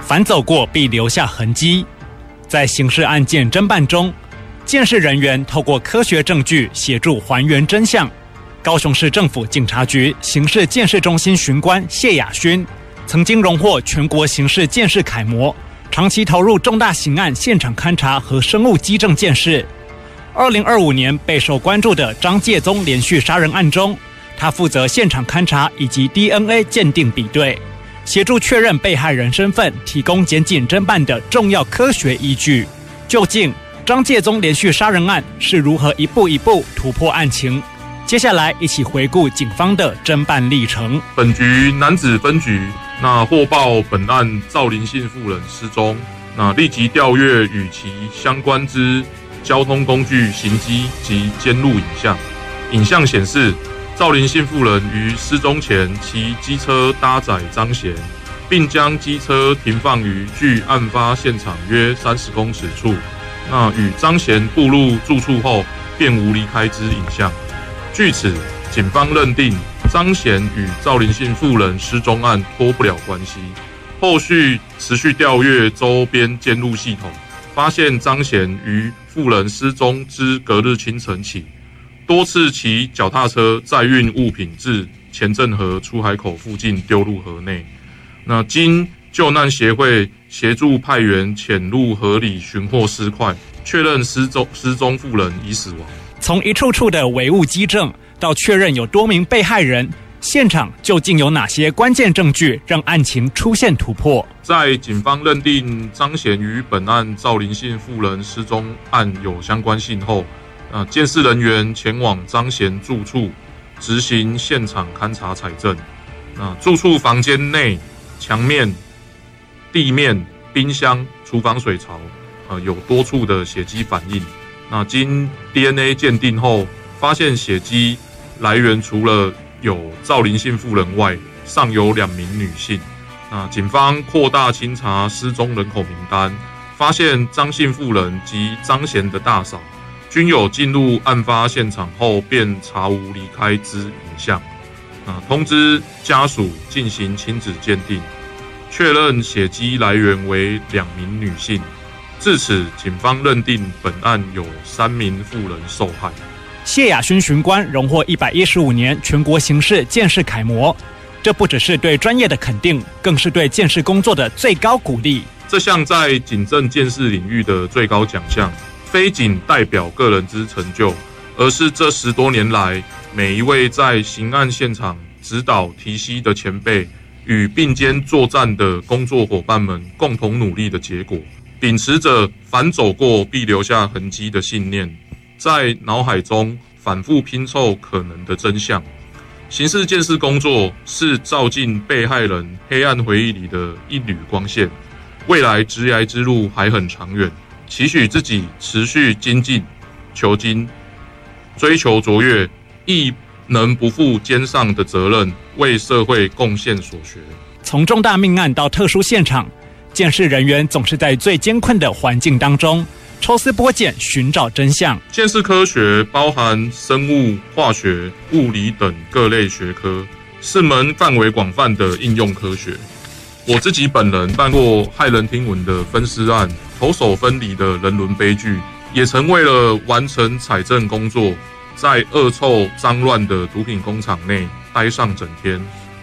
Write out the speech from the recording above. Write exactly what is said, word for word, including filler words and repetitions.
凡走过必留下痕迹。在刑事案件侦办中，鉴识人员透过科学证据协助还原真相。高雄市政府警察局刑事鉴识中心巡官谢雅勋，曾经荣获全国刑事鉴识楷模，长期投入重大刑案现场勘查和生物基证鉴识。二零二五年备受关注的张介宗连续杀人案中，他负责现场勘查以及 D N A 鉴定比对，协助确认被害人身份，提供检警侦办的重要科学依据。究竟张介宗连续杀人案是如何一步一步突破案情？接下来一起回顾警方的侦办历程。 本局楠梓分局那获报本案赵林姓妇人失踪，那立即调阅与其相关之交通工具行迹及监录影像。影像显示，赵林姓妇人于失踪前骑机车搭载张贤，并将机车停放于距案发现场约三十公尺处。那与张贤步入住处后，便无离开之影像。据此，警方认定张贤与赵林姓妇人失踪案脱不了关系。后续持续调阅周边监录系统，发现张贤于妇人失踪之隔日清晨起，多次骑脚踏车载运物品至前镇河出海口附近丢入河内。那经救难协会协助派员潜入河里寻获尸块，确认失踪失踪妇人已死亡。 从一处处的唯物基证到确认有多名被害人，现场究竟有哪些关键证据让案情出现突破？ 在警方认定张贤与本案赵林姓妇人失踪案有相关性后，呃，鉴识人员前往张贤住处执行现场勘查采证。那住处房间内墙面、地面、冰箱、厨房水槽，呃，有多处的血迹反应。那经 D N A 鉴定后，发现血迹来源除了有赵林姓妇人外，尚有两名女性。那警方扩大清查失踪人口名单，发现张姓妇人及张贤的大嫂均有进入案发现场后便查无离开之影像。那通知家属进行亲子鉴定，确认血迹来源为两名女性。至此，警方认定本案有三名妇人受害。 谢雅勋巡官荣获一百一十五年全国刑事鉴识楷模，这不只是对专业的肯定，更是对鉴识工作的最高鼓励。 这项在警政鉴识领域的最高奖项，非仅代表个人之成就，而是这十多年来每一位在刑案现场指导提携的前辈与并肩作战的工作伙伴们共同努力的结果。秉持着凡走过必留下痕迹的信念，在脑海中反复拼凑可能的真相。刑事鉴识工作是照进被害人黑暗回忆里的一缕光线，未来职涯之路还很长远，期许自己持续精进、求精、追求卓越，亦能不负肩上的责任，为社会贡献所学。 从重大命案到特殊现场，鉴识人员总是在最艰困的环境当中抽丝剥茧寻找真相。 鉴识科学包含生物、化学、物理等各类学科，是门范围广泛的应用科学。我自己本人办过骇人听闻的分尸案、头手分离的人伦悲剧，也曾为了完成采证工作，在恶臭脏乱的毒品工厂内待上整天。